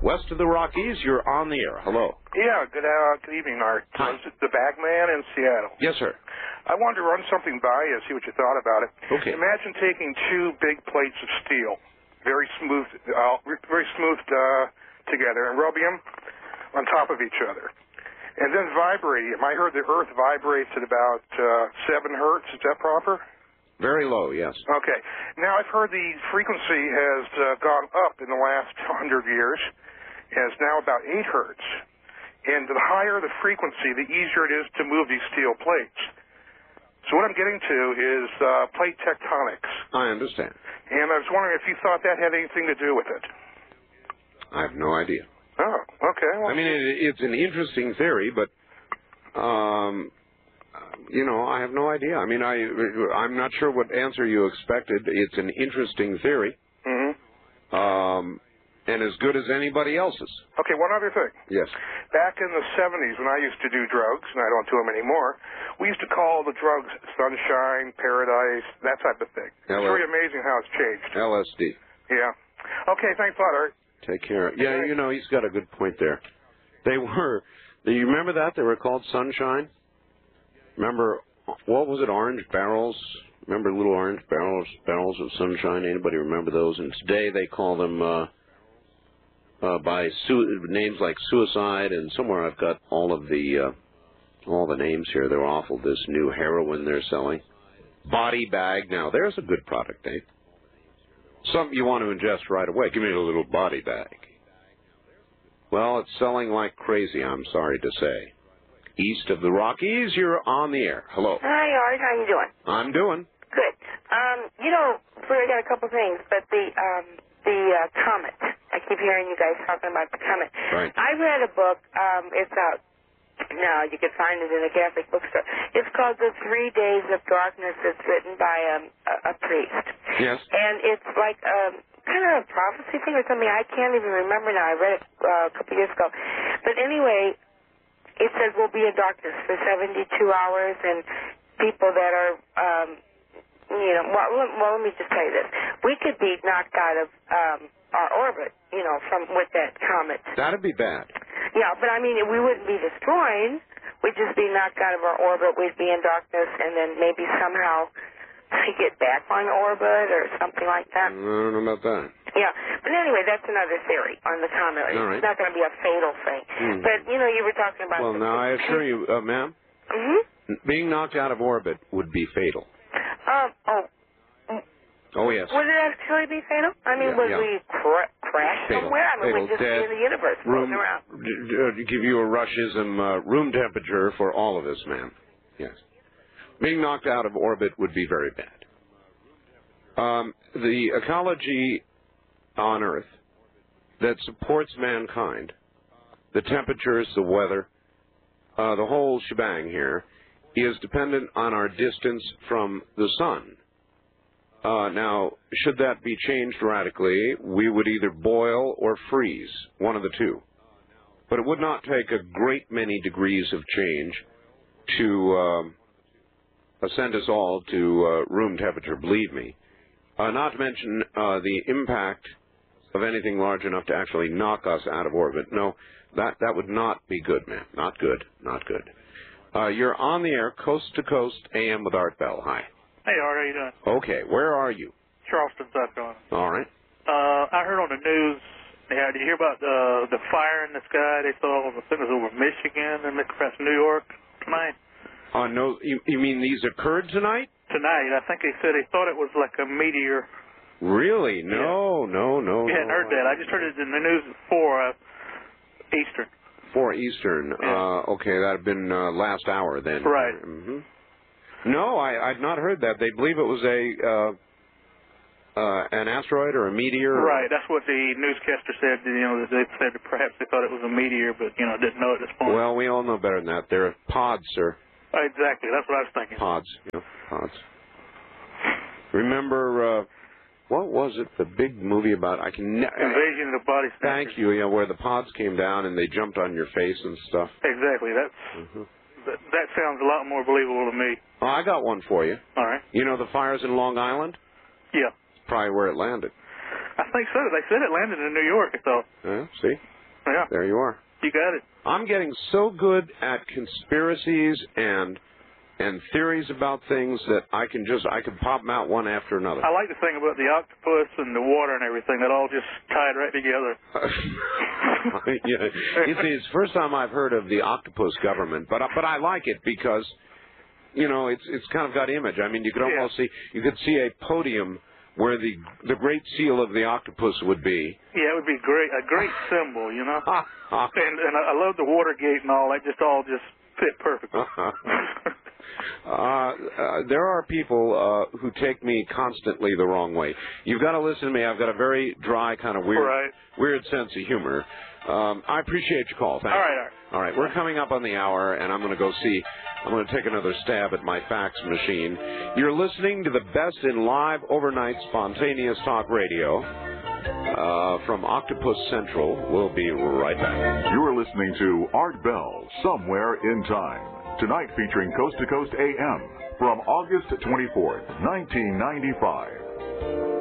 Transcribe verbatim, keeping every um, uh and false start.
West of the Rockies, you're on the air. Hello. Yeah, good, uh, good evening, Art. Hi. This is the Bagman in Seattle. Yes, sir. I wanted to run something by you, see what you thought about it. Okay. Imagine taking two big plates of steel, very smooth, uh, very smooth uh, together, and rubbing them on top of each other. And then vibrating them. I heard the Earth vibrates at about uh, seven hertz. Is that proper? Very low, yes. Okay. Now, I've heard the frequency has uh, gone up in the last hundred years. It's now about eight hertz. And the higher the frequency, the easier it is to move these steel plates. So what I'm getting to is uh, plate tectonics. I understand. And I was wondering if you thought that had anything to do with it. I have no idea. Oh, okay. Well, I mean, it, it's an interesting theory, but, um, you know, I have no idea. I mean, I, I'm not sure what answer you expected. It's an interesting theory, mm-hmm. um, and as good as anybody else's. Okay, one other thing. Yes. Back in the seventies when I used to do drugs, and I don't do them anymore, we used to call the drugs sunshine, paradise, that type of thing. L- it's really amazing how it's changed. L S D. Yeah. Okay, thanks a lot, Art. Take care. Yeah, you know, he's got a good point there. They were, do you remember that? They were called sunshine? Remember, what was it, orange barrels? Remember little orange barrels, barrels of sunshine? Anybody remember those? And today they call them uh, uh, by su- names like suicide, and somewhere I've got all of the uh, all the names here. They're awful. This new heroin they're selling. Body bag. Now, there's a good product, Dave. Something you want to ingest right away. Give me a little body bag. Well, it's selling like crazy, I'm sorry to say. East of the Rockies, you're on the air. Hello. Hi, Art. How you doing? I'm doing. Good. Um, you know, I got a couple things, but the um, the uh, comet. I keep hearing you guys talking about the comet. Right. I read a book. Um, it's out now. You can find it in a Catholic bookstore. It's called The Three Days of Darkness. It's written by um, a, a priest. Yes. And it's like um, kind of a prophecy thing or something. I can't even remember now. I read it uh, a couple years ago. But anyway, it says we'll be in darkness for seventy-two hours, and people that are, um, you know, well, well, let me just tell you this. We could be knocked out of um, our orbit, you know, from with that comet. That'd be bad. Yeah, but I mean, we wouldn't be destroyed. We'd just be knocked out of our orbit. We'd be in darkness, and then maybe somehow get back on orbit or something like that. I don't know about that. Yeah, but anyway, that's another theory on the comet. All right. It's not going to be a fatal thing. Mm. But, you know, you were talking about... Well, now, I assure you, uh, ma'am, Mm-hmm. being knocked out of orbit would be fatal. Um, oh, Oh, yes. would it actually be fatal? I mean, Yeah, would yeah. we cra- crash Fatal. somewhere? I mean, Fatal. we'd just Dead. be in the universe Room, floating around. d- d- give you a rushism, uh, room temperature for all of us, ma'am. Yes. Being knocked out of orbit would be very bad. Um, the ecology on Earth that supports mankind, the temperatures, the weather, uh, the whole shebang here, is dependent on our distance from the sun. Uh, now, should that be changed radically, we would either boil or freeze, one of the two. But it would not take a great many degrees of change to uh, send us all to uh, room temperature, believe me. Uh, not to mention uh, the impact of anything large enough to actually knock us out of orbit. No, that, that would not be good, ma'am. Not good. Not good. Uh, you're on the air, coast to coast, A M with Art Bell. Hi. Hey, Art, how you doing? Okay, where are you? Charleston, South Carolina. All right. Uh, I heard on the news, yeah, did you hear about uh, the fire in the sky they saw, I think it was over Michigan and perhaps New York tonight? Uh, no, you, you mean these occurred tonight? Tonight. I think they said they thought it was like a meteor. Really? No, yeah. no, no. You hadn't no. heard that. I just heard it in the news at four uh, Eastern. Four Eastern. Yeah. Uh, okay, that had been uh, last hour then. Right. Mm-hmm. No, I, I'd not heard that. They believe it was a uh, uh, an asteroid or a meteor. Right. That's what the newscaster said. You know, they said that perhaps they thought it was a meteor, but you know, didn't know at this point. Well, we all know better than that. They're pods, sir. Exactly. That's what I was thinking. Pods. You know, pods. Remember, uh, what was it? The big movie about I can. Ne- Invasion of the Body Snatchers. Thank you. Yeah, where the pods came down and they jumped on your face and stuff. Exactly. That's Mm-hmm. that, that sounds a lot more believable to me. Oh, I got one for you. All right. You know the fires in Long Island? Yeah. Probably where it landed. I think so. They said it landed in New York, so. Yeah, see? Yeah. There you are. You got it. I'm getting so good at conspiracies and and theories about things that I can just, I can pop them out one after another. I like the thing about the octopus and the water and everything. That all just tied right together. Yeah. You see, it's the first time I've heard of the octopus government, but but I like it because, you know, it's it's kind of got image. I mean, you could almost yeah. see, you could see a podium where the the great seal of the octopus would be. Yeah, it would be great, a great symbol, you know. and and I love the Watergate and all that. Just all just fit perfectly. Uh, uh, there are people uh, who take me constantly the wrong way. You've got to listen to me. I've got a very dry, kind of weird, right. weird sense of humor. Um, I appreciate your call. Thank all right, you. all right. All right, we're coming up on the hour, and I'm going to go see. I'm going to take another stab at my fax machine. You're listening to the best in live, overnight, spontaneous talk radio uh, from Octopus Central. We'll be right back. You're listening to Art Bell, Somewhere in Time. Tonight featuring Coast to Coast A M from August twenty-fourth, nineteen ninety-five.